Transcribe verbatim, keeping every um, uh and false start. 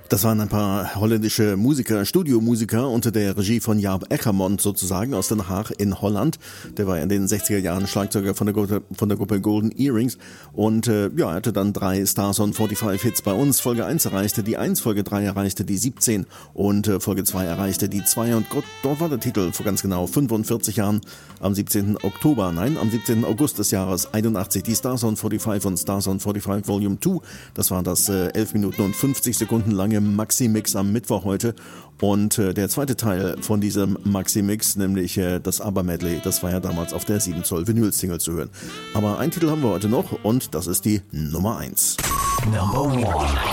Das waren ein paar holländische Musiker, Studiomusiker unter der Regie von Jaap Ecgermond sozusagen aus Den Haag in Holland. Der war in den sechziger Jahren Schlagzeuger von der Gruppe, von der Gruppe Golden Earrings und äh, ja, er hatte dann drei Stars on fünfundvierzig Hits bei uns. Folge eins erreichte die eins, Folge drei erreichte die siebzehn und äh, Folge zwei erreichte die zwei und Gott, dort war der Titel vor ganz genau fünfundvierzig Jahren am siebzehnten Oktober, nein, am siebzehnten August des Jahres einundachtzig. Die Stars on fünfundvierzig und Stars on fünfundvierzig Volume zwei, das war das äh, elf Minuten und fünfzig Sekunden lange Maxi-Mix am Mittwoch heute und äh, der zweite Teil von diesem Maxi-Mix, nämlich äh, das ABBA-Medley, das war ja damals auf der sieben Zoll Vinyl-Single zu hören. Aber einen Titel haben wir heute noch und das ist die Nummer eins. Number one.